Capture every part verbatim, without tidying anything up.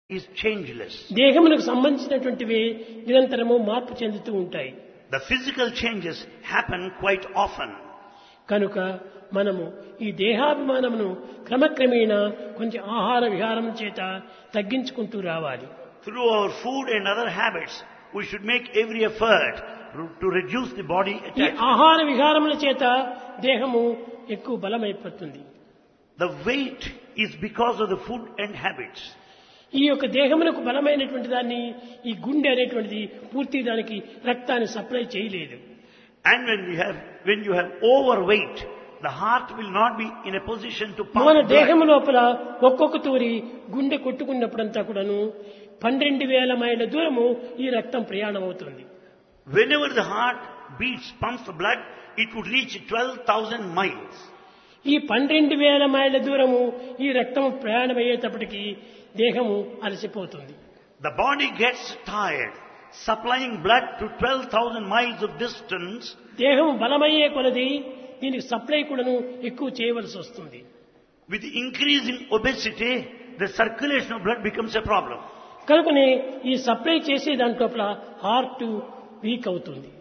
is changeless. దేహమునకు సంబంధించినటువంటివి నిరంతరము మార్పు చెందుతూ ఉంటాయి. The physical changes happen quite often. కనుక మనము ఈ దేహాభిమానమును క్రమక్రమేణా కొంచెం ఆహార విహారం చేత తగ్గించుకుంటూ రావాలి. Through our food and other habits, we should make every effort to reduce the body ఈ attachment. ఆహార విహారముల చేత దేహము ఎక్కువ బలమైపోతుంది. The weight is because of the food and habits. ఈ యొక్క దేహమునకు బలమైనటువంటి దాన్ని ఈ గుండె అనేటువంటిది పూర్తి దానికి రక్తాన్ని సప్లై చేయలేదు. And when you have when you have overweight, the heart will not be in a position to pump మన blood. దేహము లోపల ఒక్కొక్క తూరి గుండె కొట్టుకున్నప్పుడంతా కూడాను పన్నెండు వేల మైళ్ళ దూరము ఈ రక్తం ప్రయాణం అవుతుంది. Whenever the heart beats, pumps the blood, it would reach twelve thousand miles. ఈ పన్నెండు వేల మైళ్ళ దూరము ఈ రక్తం ప్రయాణం అయ్యేటప్పటికి దేహము అలసిపోతుంది. The body gets tired supplying blood to twelve thousand miles of distance. దేహం బలమయ్యే కొలది దీనికి సప్లై కూడాను ఎక్కువ చేయవలసి వస్తుంది. With increasing obesity, the circulation of blood becomes a problem. కనుకనే ఈ సప్లై చేసే దాంట్లోపల హార్ట్ వీక్ అవుతుంది.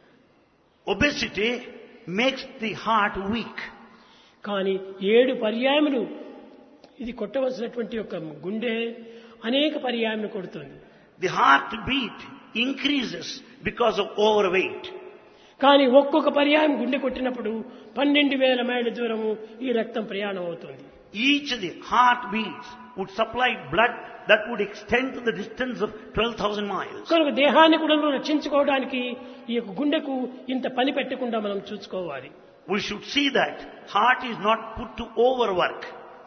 Obesity makes the heart weak. కానీ ఏడు పర్యాయములు ఇది కొట్టవలసినటువంటి యొక్క గుండె అనేక పర్యాయములు కొడుతుంది. The heartbeat increases because of overweight. కానీ ఒక్కొక్క పర్యాయం గుండె కొట్టినప్పుడు పన్నెండు వేల మైళ్ళ దూరము ఈ రక్తం ప్రయాణం అవుతుంది. Each of the heartbeats would supply blood that would extend to the distance of twelve thousand miles. కనుక దేహాన్ని కూడా రక్షించుకోవడానికి ఈ యొక్క గుండెకు ఇంత పని పెట్టకుండా మనం చూసుకోవాలి. We should see that heart is not put to overwork.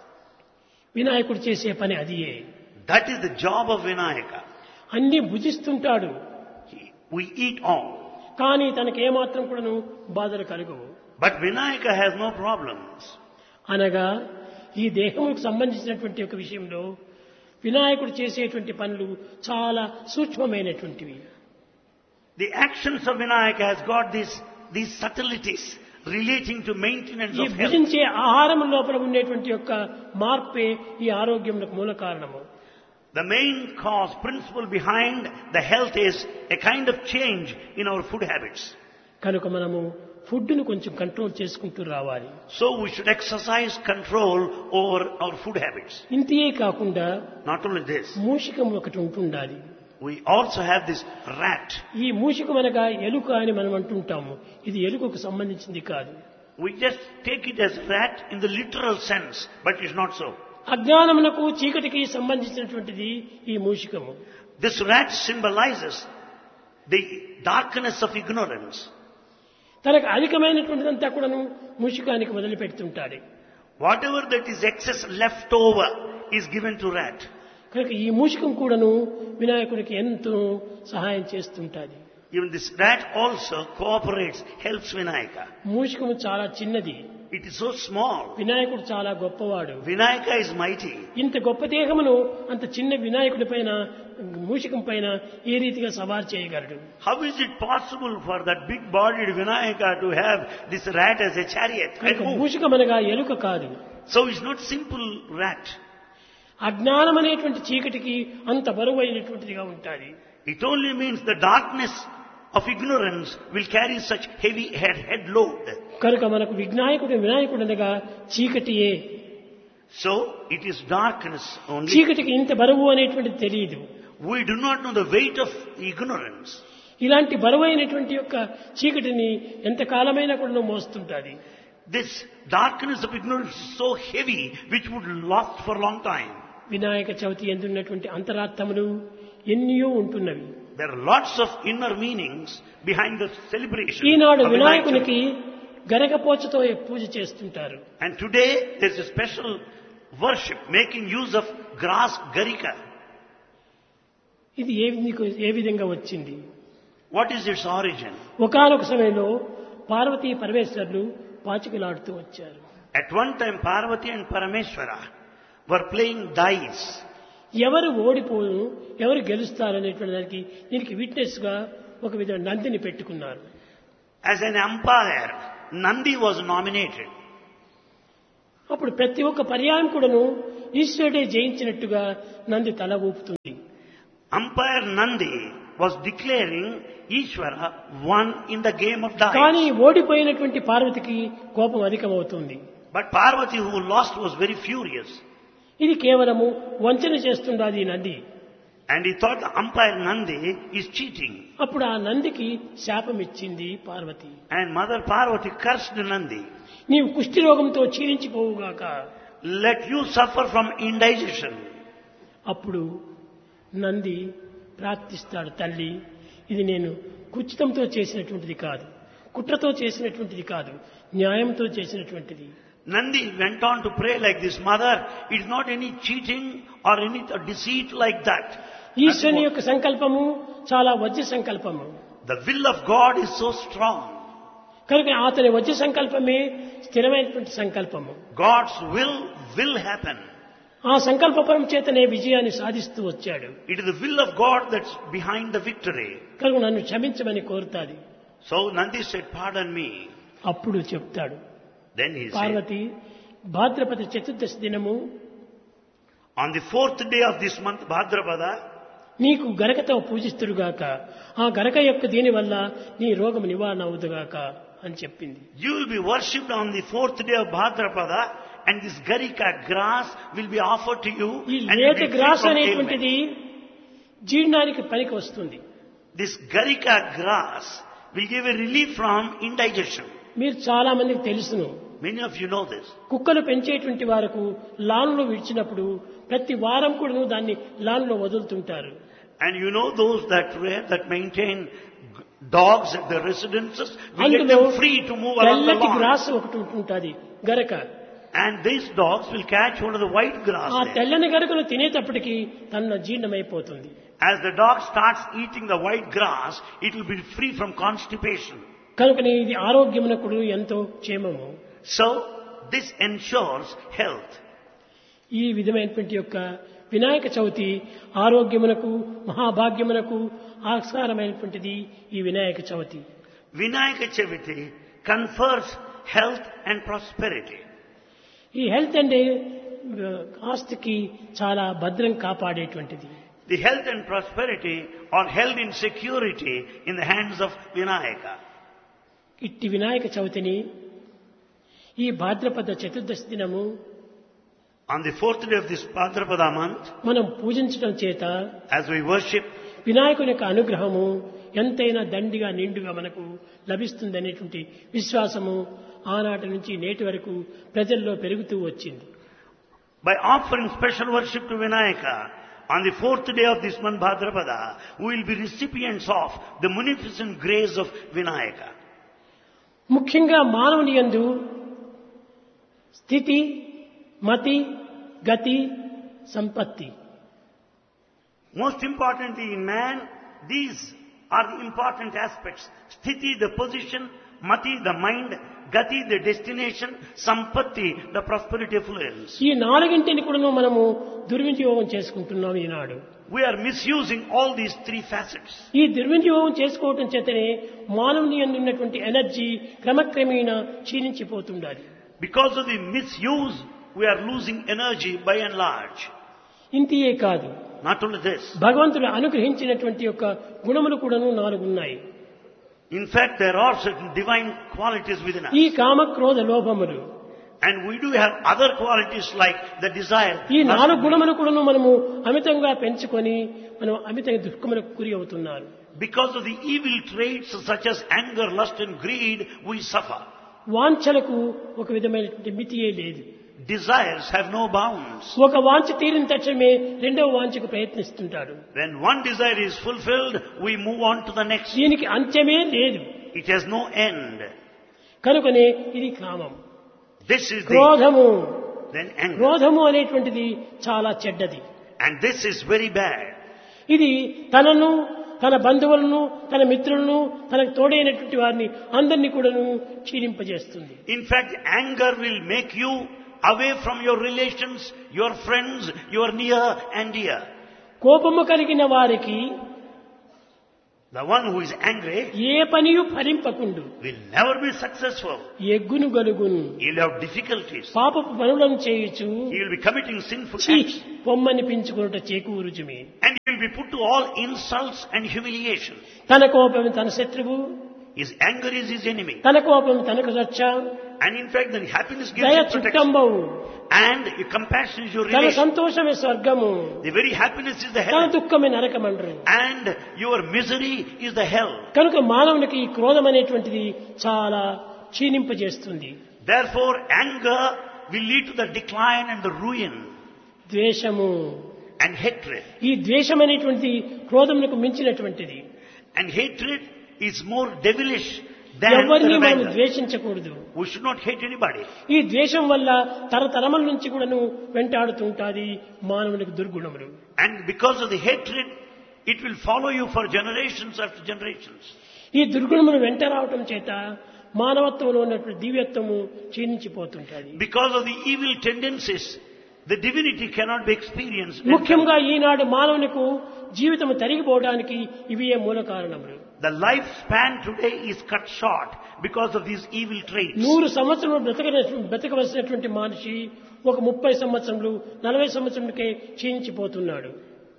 వినాయకుడు చేసే పని అదియే. That is the job of Vinayaka. అన్ని భుజిస్తుంటాడు. He- We eat all. కానీ తనకు ఏమాత్రం కూడాను బాధలు కలుగవు. But Vinayaka has no problems. అనగా ఈ దేహముకు సంబంధించినటువంటి ఒక విషయంలో వినాయకుడు చేసేటువంటి పనులు చాలా సూక్ష్మమైనటువంటివి. The actions of Vinayaka has got these, these subtleties relating to maintenance ఈ of health. భుజించే ఆహారం లోపల ఉండేటువంటి యొక్క మార్పే ఈ ఆరోగ్యములకు మూల కారణము. The main cause, principle behind the health is a kind of change in our food habits. కనుక మనము ఫుడ్ను కొంచెం కంట్రోల్ చేసుకుంటూ రావాలి. So we should exercise control over our food habits. ఇంతే కాకుండా Not only this, మూషికం ఒకటి ఉంటుండాలి. we also have this rat. ఈ మూషికం అనగా ఎలుక అని మనం అంటుంటాము. ఇది ఎలుకకు సంబంధించింది కాదు. We just take it as rat in the literal sense, but it's not so. అజ్ఞానమునకు చీకటికి సంబంధించినటువంటిది ఈ మూషికము. This rat symbolizes the darkness of ignorance. తనకు అధికమైనటువంటిదంతా కూడాను మూషికానికి వదిలిపెడుతుంటాడు. Whatever that is excess left over is given to rat. కనుక ఈ మూషికం కూడాను వినాయకుడికి ఎంతో సహాయం చేస్తుంటాది. Even this rat also cooperates, helps Vinayaka. మూషికము చాలా చిన్నది. It is so small. వినాయకుడు చాలా గొప్పవాడు. Vinayaka is mighty. ఇంత గొప్ప దేహమును అంత చిన్న వినాయకుడి పైన మూషికం పైన ఏ రీతిగా సవారు చేయగలడు? How is it possible for that big-bodied Vinayaka to have this rat as a chariot? and కనుక move? మూషికం అనగా ఎలుక కాదు. So it's not simple rat. అజ్ఞానం అనేటువంటి చీకటికి అంత బరువు అయినటువంటిదిగా ఉంటుంది. It only means the darkness of ignorance will carry such heavy head, head load. కనుక మనకు విఘ్నాయకుడు వినాయకుడు అనగా చీకటియే. So it is darkness only. చీకటికి ఇంత బరువు అనేటువంటిది తెలియదు. We do not know the weight of ignorance. ఇలాంటి బరువు అయినటువంటి యొక్క చీకటిని ఎంత కాలమైనా కూడా మోస్తుంటాది. This darkness of ignorance is so heavy which would last for a long time. Vinayaka Chavithi ఎందున్నటువంటి అంతరార్థములు ఎన్నో ఉంటున్నవి. There are lots of inner meanings behind the celebration. Eenadu of Vinayak Chavithi. వినాయకునికి గరగపోచతో పూజ చేస్తుంటారు. And today there is a special worship making use of grass garika. ఇది ఏ విధంగా- ఏ విధంగా వచ్చింది? What is its origin? ఒకానొక సమయంలో పార్వతీ పరమేశ్వరులు పాచికలాడుతూ వచ్చారు. At one time Parvati and Parameshwara were playing dice. ఎవరు ఓడిపోను ఎవరు గెలుస్తారనేటువంటి దానికి దీనికి విట్నెస్ గా ఒక విధంగా నందిని పెట్టుకున్నారు. As an umpire, Nandi was nominated. అప్పుడు ప్రతి ఒక్క పర్యాయం కూడాను ఈశ్వరుడే జయించినట్టుగా నంది తల ఊపుతుంది. umpire Nandi was declaring Ishvara won in the game of dice. కానీ ఓడిపోయినటువంటి పార్వతికి కోపం అధికమవుతుంది. But Parvati, who lost, was very furious. ఇది కేవలము వంచన చేస్తుండాది Nandi. And he thought the umpire Nandi is cheating. అప్పుడు ఆ నందికి శాపం ఇచ్చింది Parvati. And Mother Parvati cursed Nandi. నీవు కుష్టి రోగంతో క్షీణించిపోవుగాక. Let you suffer from indigestion. అప్పుడు నంది ప్రార్థిస్తాడు, తల్లి ఇది నేను కుచితంతో చేసినటువంటిది కాదు, కుట్రతో చేసినటువంటిది కాదు, న్యాయంతో చేసినటువంటిది. Nandi went on to pray like this, Mother, it is not any cheating or any deceit like that. ఈశ్వరుని యొక్క సంకల్పము చాలా వజ్ర సంకల్పము. The will of God is so strong. కనుక అతని వజ్ర సంకల్పమే స్థిరమైనటువంటి సంకల్పము. God's will will happen. ఆ సంకల్పపరం చేతనే విజయాన్ని సాధిస్తూ వచ్చాడు. It is the will of God that's behind the victory. కనుక నన్ను క్షమించమని కోరుతాది. So Nandi said, pardon me. అప్పుడు చెప్తాడు, Then he said, పార్వతి భాద్రపద చతుర్దశి దినము on the fourth day of this month, Bhadrapada, నీకు గరకతో పూజిస్తురుగాక, ఆ గరక యొక్క దీని వల్ల నీ రోగం నివారణ అవుదుగాక అని చెప్పింది. you will be worshipped on the fourth day of Bhadrapada, and this garika grass will be offered to you. ఈ And you will లేత be free గ్రాస్ from అనేటువంటిది ailment. జీర్ణానికి పనికి వస్తుంది. This garika grass will give a relief from indigestion. మీరు చాలా మందికి తెలుసును, Many of you know this. కుక్కలు పెంచేటువంటి వారికి లాన్లో విడిచినప్పుడు ప్రతి వారం కూడా దాన్ని లాన్లో వదులుతుంటారు. And you know those that rear, that maintain g- dogs at their residences, we get అందులో them free to move along the తెల్లటి lawn. గ్రాస్ ఒకటి ఉంటుంటుంది గరక. And these dogs will catch hold of the white grass ఆ there. తెల్లని గరకను తినేటప్పటికి తన జీర్ణమైపోతుంది. As the dog starts eating the white grass, it will be free from constipation. కనుకనే ఇది ఆరోగ్యమునకు ఎంతో క్షేమము. So, this ensures health. ఈ విధమైనటువంటి యొక్క వినాయక చవితి ఆరోగ్యమునకు మహాభాగ్యమునకు ఆస్కారమైనటువంటిది ఈ Vinayaka Chavithi. Vinayaka Chaviti confers health and prosperity. ఈ హెల్త్ అంటే ఆ, ఆస్తికి చాలా భద్రం కాపాడేటువంటిది. The health and prosperity are held in security in the hands of Vinayaka. ఇట్టి వినాయక చవితిని ఈ భాద్రపద చతుర్దశి దినము On the fourth day of this Bhadrapada month, మనం పూజించడం చేత as we worship, వినాయకుని యొక్క అనుగ్రహము ఎంతైనా దండిగా నిండుగా మనకు లభిస్తుందనేటువంటి విశ్వాసము ఆనాటి నుంచి నేటి వరకు ప్రజల్లో పెరుగుతూ వచ్చింది. by offering special worship to Vinayaka, on the fourth day of this month Bhadrapada, we will be recipients of the munificent grace of Vinayaka. ముఖ్యంగా మానవుని యందు స్థితి, మతి, గతి, సంపత్తి Most importantly in man, these are the important aspects. Sthiti, the position; mati, the mind; gati, the destination; sampatti, the prosperity affluence. ఈ నాలుగింటిని కూడా మనము దుర్వినియోగం చేసుకుంటున్నాం ఈనాడు. We are misusing all these three facets. ఈ దుర్వినియోగం చేసుకోవటం చేతనే మానవుని యందు ఉన్నటువంటి energy క్రమక్రమేణా క్షీణించిపోతుండాలి. Because of the misuse, we are losing energy by and large. ఇంతియే కాదు, Not only this. భగవంతుడు అనుగ్రహించినటువంటి యొక్క గుణములు కూడాను నాలుగు ఉన్నాయి. In fact, there are certain divine qualities within us. ఈ కామ క్రోధ లోభములు, And we do have other qualities like the desire. ఈ నాలుగు lust. గుణములు కూడాను మనము అమితంగా పెంచుకొని మనం అమితంగా దుఃఖములకు గురి అవుతున్నారు. Because of the evil traits such as anger, lust and greed, we suffer. వాంఛలకు ఒక విధమైనటువంటి మితియే లేదు. Desires have no bounds. ఒక వాంఛ తీరిన తక్షణమే రెండవ వాంఛకు ప్రయత్నిస్తుంటాడు. When one desire is fulfilled, we move on to the next. దీనికి అంత్యమే లేదు. It has no end. కనుకనే ఇది కామం. This is the, క్రోధము, then anger. క్రోధము అనేటువంటిది చాలా చెడ్డది. And this is very bad. ఇది తనను, తన బంధువులను, తన మిత్రులను, తనకు తోడైనటువంటి వారిని అందరినీ కూడాను క్షీణింపజేస్తుంది. In fact, anger will make you away from your relations, your friends, your near and dear. కోపము కలిగిన వారికి The one who is angry A పనియు ఫలింపకుండు, will never be successful. ఎగ్గును గలుగును, He'll have difficulties. పాపపు పనులను చేయుచు He will be committing sinful చీ acts. పొమ్మని పెంచుకున్నట చేకూరుచుమి. And he will be put to all insults and humiliation. తన కోపం తన శత్రువు, His anger is his enemy. తన కోపం తనకు రక్ష, And in fact, then happiness gives దయ him protection. చుట్టంబవు, And your compassion is your తన relation. సంతోషమే స్వర్గము, The very happiness is the తన heaven. దుఃఖమే నరకమండ్రు. And your misery is the hell. కనుక మానవునికి ఈ క్రోధం అనేటువంటిది చాలా క్షీణింపజేస్తుంది. Therefore, anger will lead to the decline and the ruin ద్వేషము, and hatred. ఈ ద్వేషం అనేటువంటిది క్రోధమునకు మించినటువంటిది. And hatred is more devilish than ఎవరిని the మనం anger. ద్వేషించకూడదు. We should not hate anybody. ఈ ద్వేషం వల్ల తరతరముల నుంచి కూడాను వెంటాడుతుంటాది మానవునికి దుర్గుణములు. And because of the hatred, it will follow you for generations after generations. ఈ దుర్గుణములు వెంట రావటం చేత మానవత్వంలో ఉన్నటువంటి దివ్యత్వము క్షీణించిపోతుంటాది. Because of the evil tendencies, the divinity cannot be experienced. ముఖ్యంగా ఈనాడు మానవునికి జీవితం తరిగిపోవడానికి ఇవే మూల కారణములు. The lifespan today is cut short because of these evil traits. నూరు సంవత్సరములు బ్రతక బ్రతకవలసినటువంటి మనిషి ఒక ముప్పై సంవత్సరములు నలభై సంవత్సరములకే క్షీణించిపోతున్నాడు.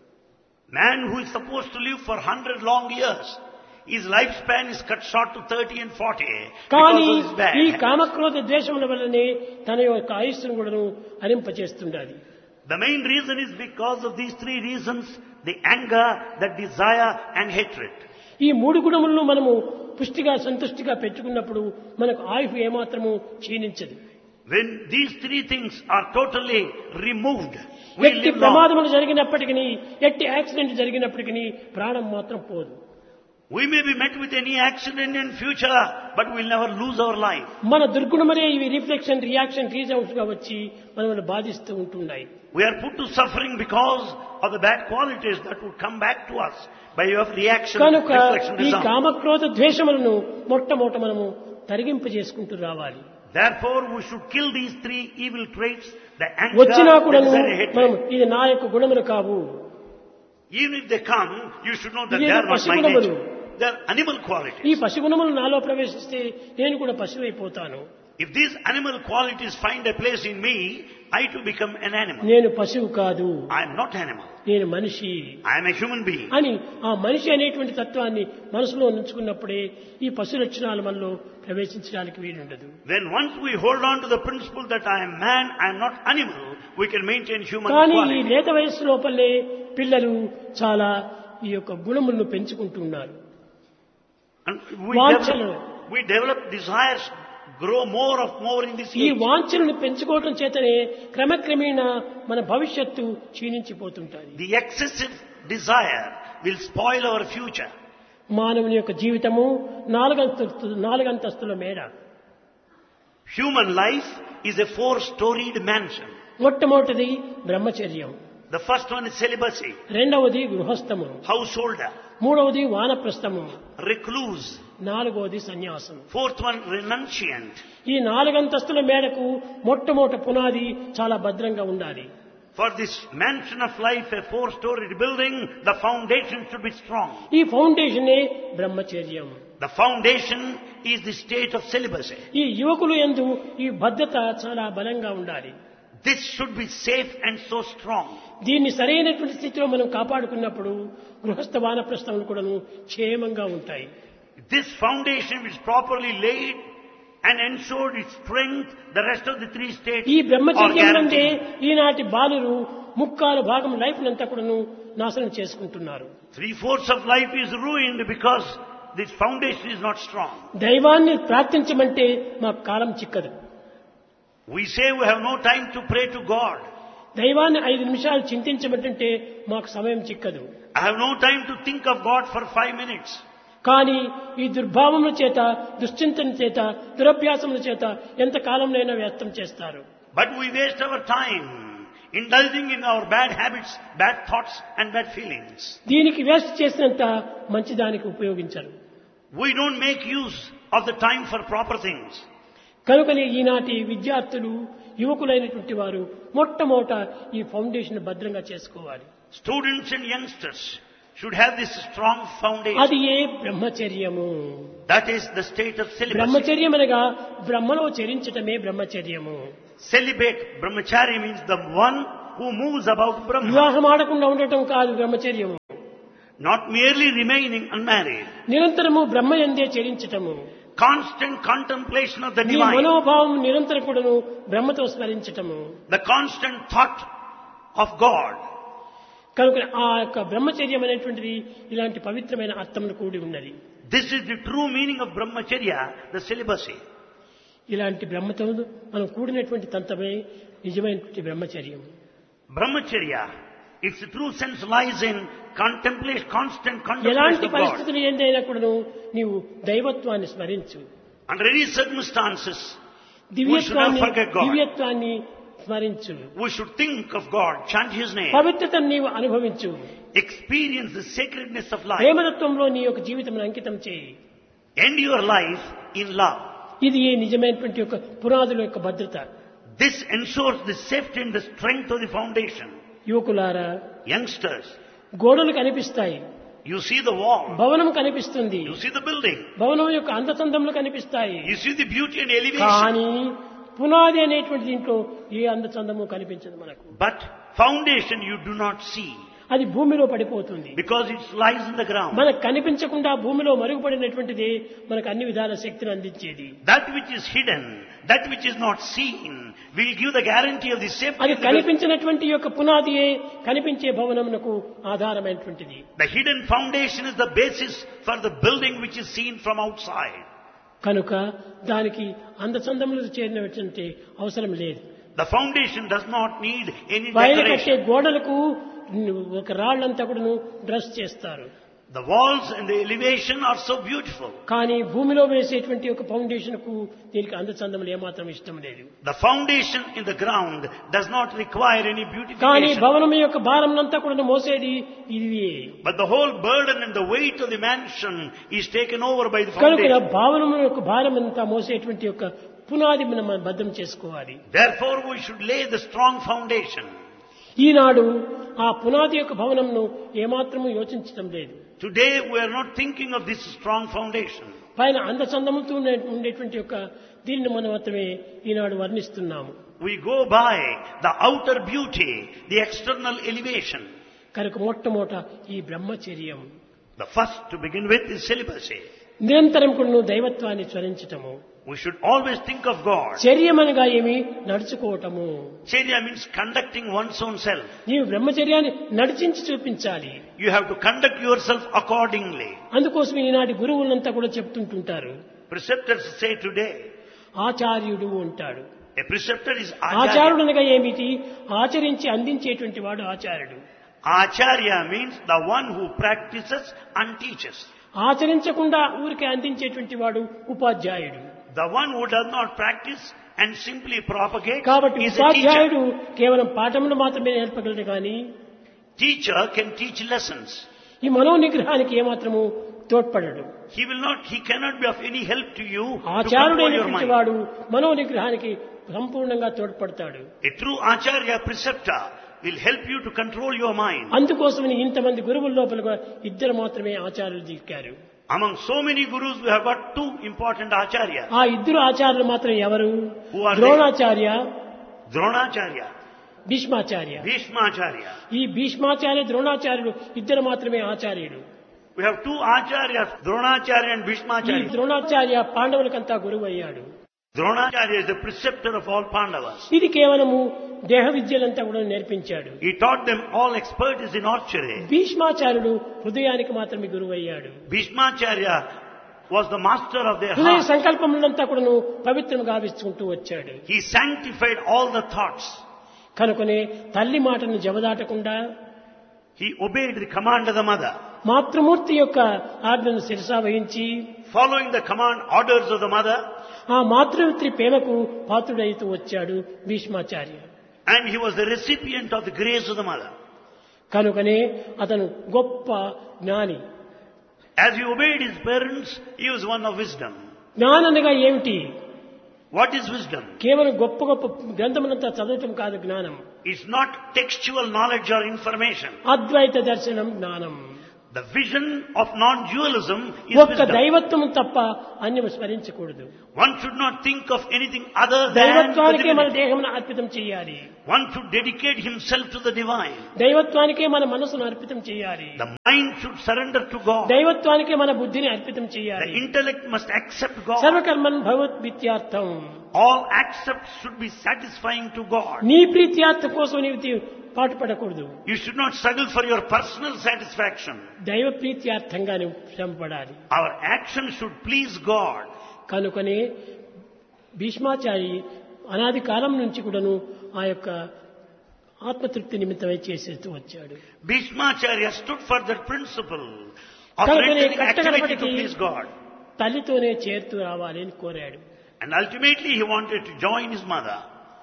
Man who is supposed to live for one hundred long years, his lifespan is cut short to thirty and forty కానీ because of his bad ఈ habits. కామక్రోధ ద్వేషముల వల్లనే తన యొక్క ఆయుస్సును కూడాను హరింపచేస్తుండాలి. The main reason is because of these three reasons: the anger, the desire and hatred. ఈ మూడు గుణములను మనము పుష్టిగా సంతుష్టిగా పెట్టుకున్నప్పుడు మనకు ఆయుష్ ఏమాత్రము క్షీణించదు. When these three things are totally removed, we ఎట్టి live long. ప్రమాదములు జరిగినప్పటికీ, ఎట్టి యాక్సిడెంట్ జరిగినప్పటికీ ప్రాణం మాత్రం పోదు. We may be met with any accident in future, but we'll never lose our life. మన దుర్గుణమనే ఇవి రిఫ్లెక్షన్, రియాక్షన్, రీజౌట్స్ గా వచ్చి మనల్ని బాధిస్తూ ఉంటున్నాయి. We are put to suffering because of the bad qualities that would come back to us by way of reaction, కనుక reflection, ఈ result. కామక్రోధ ద్వేషములను మొట్టమొదట మనము తరిగింపు చేసుకుంటూ రావాలి. Therefore, we should kill these three evil traits: the anger, వచ్చినా the కూడాను desire, and మనం hatred. ఇది నా యొక్క గుణములు కావు, Even if they come, you should know that ఇవి they are not my పశుగుణములు. nature. They are animal ఈ qualities. పశుగుణములు నాలో ప్రవేశిస్తే నేను కూడా పశువైపోతాను. If these animal qualities find a place in me, I too become an animal. నేను పశువు కాదు, I am not animal. నేను మనిషి I am a human being. అని ఆ మనిషి అనేటువంటి తత్వాన్ని మనసులో ఉంచుకున్నప్పుడే ఈ పశు లక్షణాలు మనలో ప్రవేశించడానికి వీలుండదు. When once we hold on to the principle that I am man, I am not animal, we can maintain human కానీ ఈ quality. లేత వయస్సు లోపలే పిల్లలు చాలా ఈ యొక్క గుణములను పెంచుకుంటున్నారు. And we వాంఛలు. develop, we develop desires, grow more of more in this ఈ age. వాంఛలను పెంచుకోవటం చేతనే క్రమక్రమేణా మన భవిష్యత్తు క్షీణించిపోతుంటుంది. The excessive desire will spoil our future. మానవుని యొక్క జీవితము నాలుగంతస్తు నాలుగంతస్తుల మేడ. Human life is a four-storied mansion. మొట్టమొదటిది బ్రహ్మచర్యం, The first one is celibacy, రెండవది గృహస్థము, householder, మూడవది వానప్రస్థము, recluse. నాలుగవది సన్యాసం. Fourth one, renunciant. ఈ నాలుగంతస్తుల మేడకు మొట్టమొదటి పునాది చాలా భద్రంగా ఉండాలి. For this mansion of life, a four-storied building, the foundation should be strong. ఈ ఫౌండేషనే బ్రహ్మచర్యం. The foundation is the state of celibacy. ఈ యువకులు యందు ఈ భద్రత చాలా బలంగా ఉండాలి. This should be safe and so strong. దీన్ని సరైనటువంటి స్థితిలో మనం కాపాడుకున్నప్పుడు గృహస్థ వానప్రస్థములు కూడాను క్షేమంగా ఉంటాయి. This foundation is properly laid and ensured its strength, the rest of the three states ఈ are బ్రహ్మచర్యం అంటే guaranteed. ఈనాటి బాలురు ముక్కాలు భాగం లైఫ్ అంతా కూడాను నాశనం చేసుకుంటున్నారు. Three-fourths of life is ruined because this foundation is not strong. దైవాన్ని ప్రార్థించమంటే మాకు కాలం చిక్కదు. We say we have no time to pray to God. దైవాన్ని ఐదు నిమిషాలు చింతించమంటే మాకు సమయం చిక్కదు. I have no time to think of God for five minutes. కానీ ఈ దుర్భావముల చేత, దుశ్చింతన చేత, దురభ్యాసముల చేత ఎంత కాలంలోనైనా వ్యర్థం చేస్తారు. But we waste our time indulging in our bad habits, bad thoughts and bad feelings. దీనికి వేస్ట్ చేసినంత మంచి దానికి ఉపయోగించరు. We don't make use of the time for proper things. కనుకనే ఈనాటి విద్యార్థులు, యువకులైనటువంటి వారు మొట్టమొదట ఈ ఫౌండేషన్ భద్రంగా చేసుకోవాలి. Students and youngsters should have this strong foundation. అది ఏ బ్రహ్మచర్యము. That is the state of celibacy. బ్రహ్మచర్యం అనగా బ్రహ్మలో చరించటమే బ్రహ్మచర్యము. Celibate, brahmachari means the one who moves about Brahma. వివాహం ఆడకుండా ఉండటం కాదు బ్రహ్మచర్యము. Not merely remaining unmarried. నిరంతరము బ్రహ్మ యందే చరించటము. Constant contemplation of the నీ divine. మనోభావం నిరంతరం కూడాను బ్రహ్మతో స్మరించటము. The constant thought of God. కనుక ఆ యొక్క బ్రహ్మచర్యం అనేటువంటిది ఇలాంటి పవిత్రమైన అర్థమును కూడి ఉన్నది. This is the true meaning of brahmacharya, the celibacy. ఇలాంటి బ్రహ్మతో మనం కూడినటువంటి తంతమే నిజమైనటువంటి బ్రహ్మచర్యం. Brahmacharya, its true sense lies in contemplation, constant contemplation ఎలాంటి of God. పరిస్థితులు ఏందైనా కూడాను నీవు దైవత్వాన్ని స్మరించు. Under any circumstances, దివ్యత్వాన్ని forget God. దివ్యత్వాన్ని స్మరించు. we should think of God, chant His name, పవిత్రతను నీవు అనుభవించు. experience the sacredness of life, ప్రేమతత్వంలో నీ యొక్క జీవితం అంకితం చేయి. end your life in love. ఇది ఈ నిజమైనటువంటి యొక్క పునాదుల యొక్క భద్రత. This ensures the safety and the strength of the foundation. యువకులారా, Youngsters, గోడలు కనిపిస్తాయి, you see the wall, భవనం కనిపిస్తుంది, you see the building, భవనం యొక్క అందచందములు కనిపిస్తాయి. you see the beauty and elevation, కానీ పునాది అనేటువంటి దీంట్లో ఏ అందచందము కనిపించదు మనకు. but foundation you do not see అది భూమిలో పడిపోతుంది. because it lies in the ground. మనకు కనిపించకుండా భూమిలో మరుగుపడినటువంటిది మనకు అన్ని విధాల శక్తిని అందించేది. That which is hidden, that which is not seen, will give the guarantee of the safety. అది of the building. కనిపించినటువంటి యొక్క పునాదియే కనిపించే భవనమునకు ఆధారమైనటువంటిది. The hidden foundation is the basis for the building which is seen from outside. కనుక దానికి అందచందములు చేరినటువంటి అవసరం లేదు. The foundation does not need any పైన కట్టే decoration. గోడలకు ఒక రాళ్ళంతా కూడా డ్రెస్ చేస్తారు. The walls and the elevation are so beautiful. కానీ భూమిలో వేసేటువంటి ఒక ఫౌండేషన్ కు దీనికి అందచందములు ఏమాత్రం ఇష్టం లేదు. The foundation in the ground does not require any కానీ beautification. భవనం యొక్క భారమంతా కూడా మోసేది ఇది. But the whole burden and the weight of the mansion is taken over by the కనుక foundation. భావనం యొక్క భారం అంతా మోసేటువంటి యొక్క పునాది మనం భద్రం చేసుకోవాలి. Therefore we should lay the strong foundation. ఈనాడు ఆ పునాది యొక్క భవనంను ఏమాత్రము యోచించడం లేదు. Today we are not thinking of this strong foundation. పైన అందచందములతో ఉండేటువంటి యొక్క దీనిని మనం మాత్రమే ఈనాడు వర్ణిస్తున్నాము. We go by the outer beauty, the external elevation. కనుక మొట్టమొదట ఈ బ్రహ్మచర్యం, The first to begin with is celibacy. నిరంతరం కూడా నువ్వు దైవత్వాన్ని స్మరించటము. We should always think of God. చర్యమనగా ఏమి? నడుచుకోవటము. Charya means conducting one's own self. నీవు బ్రహ్మచర్యాన్ని నడిచించి చూపించాలి. You have to conduct yourself accordingly. అందుకోసం ఈనాటి గురువులంతా కూడా చెప్తుంటుంటారు. Preceptors say today, ఆచార్యుడు అంటాడు. a preceptor is acharya. ఆచార్యుడు అనగా ఏమిటి? ఆచరించి అందించేటువంటి వాడు ఆచార్యుడు. Acharya means the one who practices and teaches. ఆచరించకుండా ఊరికే అందించేటువంటి వాడు ఉపాధ్యాయుడు. The one who does not practice and simply propagate కాబట్టి is a teacher. ఉపాధ్యాయుడు కేవలం పాఠములు మాత్రమే నేర్పగలడు కానీ Teacher can teach lessons. ఈ మనో నిగ్రహానికి ఏమాత్రము తోడ్పడడు. He will not, he cannot be of any help to you to control your ఆచార్యుడైనటువంటి mind. వాడు మనో నిగ్రహానికి సంపూర్ణంగా తోడ్పడతాడు. A true acharya preceptor will help you to control your mind. అందుకోసమని ఇంతమంది గురువుల లోపల ఇద్దరు మాత్రమే ఆచార్యులు దిక్కారు. Among so many gurus, we have got two important acharyas. ఆ ఇద్దరు ఆచార్యులు మాత్రం ఎవరు? Who are they? Dronacharya, Dronacharya, Bhishmacharya. Bhishmacharya. ఈ భీష్మాచార్య ద్రోణాచార్యులు ఇద్దరు మాత్రమే ఆచార్యులు. We have two acharyas, Dronacharya and ఈ Bhishmacharya. ద్రోణాచార్య పాండవులకంతా గురువు అయ్యాడు. Dronacharya is the preceptor of all Pandavas. ఇది కేవలము దేహ విద్యలంతా కూడా నేర్పించాడు. He taught them all expertise in archery. భీష్మాచార్యుడు హృదయానికి మాత్రమే గురువు అయ్యాడు. Bhishmacharya was the master of their హృదయ heart. సంకల్పములంతా కూడాను పవిత్రం గావించుకుంటూ వచ్చాడు. He sanctified all the thoughts. కనుకనే తల్లి మాటను జవదాటకుండా He obeyed the command of the mother. మాతృమూర్తి యొక్క ఆజ్ఞను శిరసా వహించి Following the command orders of the mother, ఆ మాతృత్రి ప్రేమకు పాత్రుడైతూ వచ్చాడు Bhishmacharya. and he was the recipient of the grace of the mother. కనుకనే అతను గొప్ప జ్ఞాని. As he obeyed his parents, he was one of wisdom. జ్ఞాననగా ఏమిటి? What is wisdom? కేవలం గొప్ప గొప్ప గ్రంథములంతా చదవటం కాదు జ్ఞానం. It's not textual knowledge or information. అద్వైత దర్శనం జ్ఞానం. The vision of non-dualism is ఒక్క wisdom. దైవత్వం తప్ప అన్యం స్మరించకూడదు. One should not think of anything other than the దైవత్వానికే మన divinity. దేహమును అర్పితం చేయాలి. One should dedicate himself to the divine. దైవత్వానికే మన మనసును అర్పితం చేయాలి. The mind should surrender to God. దైవత్వానికే మన బుద్ధిని అర్పితం The చేయాలి. intellect must accept God. సర్వకర్మన్ భగవద్విత్యార్థం. All accepts should be satisfying to God. నీ ప్రీత్యార్థ కోసం నీవు పాటుపడకూడదు. You should not struggle for your personal satisfaction. దైవ ప్రీత్యార్థంగా నువ్వు శ్రమపడాలి. Our action should please God. కనుకనే భీష్మాచారి అనాది కాలం నుంచి కూడాను ఆ యొక్క ఆత్మతృప్తి నిమిత్తమై చేసేస్తూ వచ్చాడు. Bhishmacharya stood for that principle of కనుకనే rendering activity to కట్టకడపటికి please God. తల్లితోనే చేరుతూ రావాలి అని కోరాడు. And ultimately he wanted to join his mother.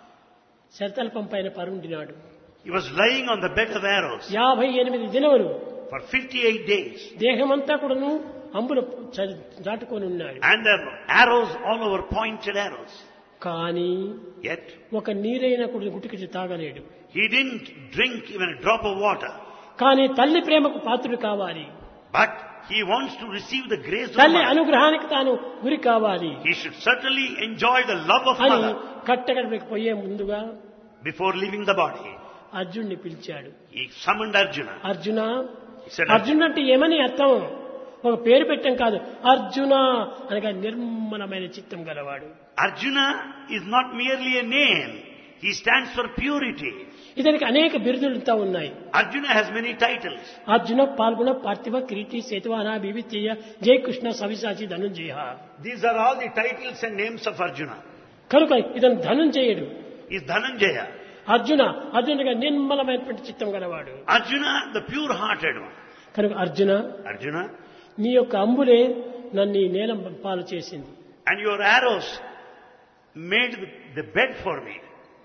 శరతల్పం పైన పరుండినాడు. He was lying on the bed of arrows యాభై ఎనిమిది దినములు for fifty-eight days. దేహమంతా కూడాను అంబులు దాటుకొని ఉన్నాడు. And there were arrows all over, pointed arrows. కానీ Yet ఒక నీరైనా కూడా గుటికి తాగలేడు. he didn't drink even a drop of water. కానీ తల్లి ప్రేమకు పాత్రుడు కావాలి. But he wants to receive the grace of తల్లి mother. అనుగ్రహానికి తాను గురి కావాలి He should certainly enjoy the love of అని mother కట్టగడపకి పోయే ముందుగా before leaving the body. అర్జున్ని పిలిచాడు. He summoned Arjuna. Arjuna, He said, Arjun అంటే ఏమని అర్థం? ఒక పేరు పెట్టం కాదు, అర్జున అనగా నిర్మలమైన చిత్తం గలవాడు. Arjuna is not merely a name. He stands for purity. ఇతనికి అనేక బిరుదులతో ఉన్నాయి. Arjuna has many titles. Arjuna, పాల్గొన, పార్థివ, కిరీటి, సేతువాన, వివిత్య, జయ Krishna, సవిసాచి, Dhanunjaya. These are all the titles and names of Arjuna. కనుక ఇతను ధనుంజయుడు. He is Dhananjaya. అర్జున, అర్జునుడిగా నిర్మలమైనటువంటి చిత్తం గలవాడు. Arjuna, the pure-hearted one. కనుక అర్జున, Arjuna, నీ యొక్క అంబులే నన్ను ఈ నేల పాలు చేసింది. and your arrows made the, the bed for me.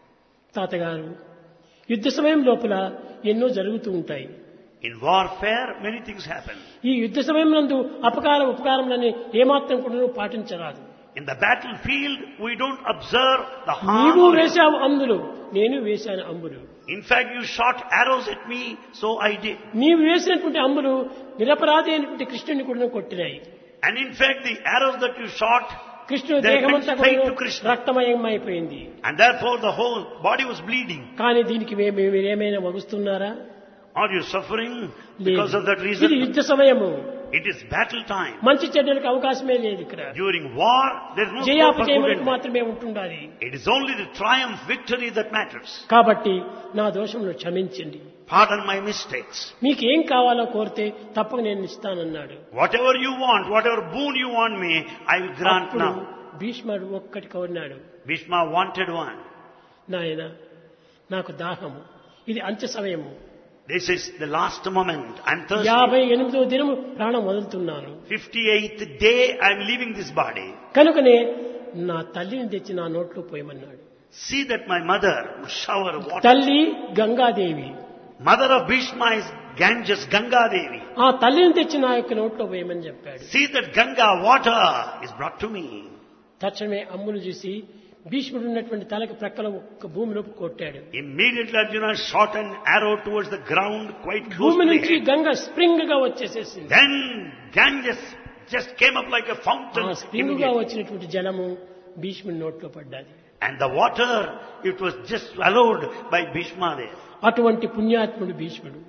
తాతగారు, యుద్ధ సమయం లోపల ఎన్నో జరుగుతూ ఉంటాయి. In warfare, many things happen. ఈ యుద్ధ సమయం నందు అపకార ఉపకారములని ఏమాత్రం కూడా పాటించరాదు. In the battlefield, we don't observe the harm. నీవు or- వేశావు అందులు, నేను వేశాను అంబులు. In fact, you shot arrows at me, so I did. నీవు వేసినటువంటి అంబులు నిరపరాధి అయినటువంటి కృష్ణుని కూడా కొట్టినాయి. And in fact, the arrows that you shot, కృష్ణుని They దేహమంతా went straight కూడా to Krishna. రక్తమయమైపోయింది. and therefore the whole body was bleeding. కానీ దీనికి మేము మీరేమైనా వగుస్తున్నారా? Are you suffering లేదు. because of that ఇది reason? యుద్ధ సమయము. It is battle time. మంచి చెడ్డలకు అవకాశమే లేదు ఇక్కడ. During war, there is no scope for good జయాపజయములకు and bad. మాత్రమే ఉంటుండాలి. It is only the triumph, victory that matters. కాబట్టి నా దోషమును క్షమించండి. Pardon my mistakes. మీకు ఏం కావాలో కోరితే తప్పక నేను ఇస్తానన్నాడు. Whatever you want, whatever boon you want me, I will grant అప్పుడు now. భీష్ముడు ఒక్కటి కోరినాడు. Bhishma wanted one. నాయన, నాకు దాహము, ఇది అంత్య సమయము. This is the last moment. I'm thirsty. యాభై ఎనిమిదో దినము ప్రాణం వదులుతున్నాను. fifty-eighth day, I'm leaving this body. కనుకనే నా తల్లిని తెచ్చి నా నోట్లో పోయమన్నాడు. See that my mother would shower water. తల్లి Gangadevi. Mother of Bhishma is Ganges, Ganga Devi. ఆ తల్లిని తెచ్చి నా యొక్క నోట్లో పోయమని చెప్పాడు. See that Ganga water is brought to me. తక్షణమే అమ్ములు చూసి భీష్ముడు ఉన్నటువంటి తలకి ప్రక్కల ఒక్క భూమిలోకి కొట్టాడు. Immediately Arjuna shot an arrow towards the ground quite close భూమి to the నుంచి head. గంగ స్ప్రింగ్ గా వచ్చేసేసింది. Then Ganges just came up like a fountain. ఆ స్ప్రింగ్ గా immediately. వచ్చినటువంటి జలము భీష్ముడి నోట్లో పడ్డది. And the water, it was just swallowed by Bhishma there. అటువంటి పుణ్యాత్ముడు భీష్ముడు.